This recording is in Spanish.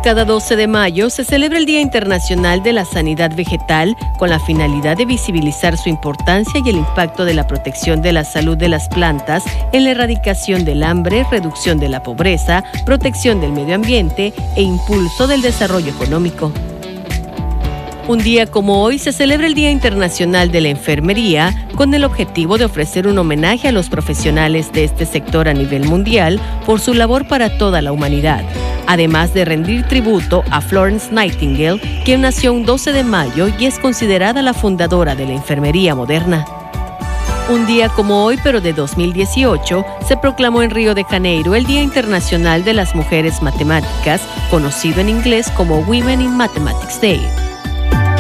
Cada 12 de mayo se celebra el Día Internacional de la Sanidad Vegetal con la finalidad de visibilizar su importancia y el impacto de la protección de la salud de las plantas en la erradicación del hambre, reducción de la pobreza, protección del medio ambiente e impulso del desarrollo económico. Un día como hoy se celebra el Día Internacional de la Enfermería con el objetivo de ofrecer un homenaje a los profesionales de este sector a nivel mundial por su labor para toda la humanidad, además de rendir tributo a Florence Nightingale, quien nació un 12 de mayo y es considerada la fundadora de la enfermería moderna. Un día como hoy, pero de 2018, se proclamó en Río de Janeiro el Día Internacional de las Mujeres Matemáticas, conocido en inglés como Women in Mathematics Day.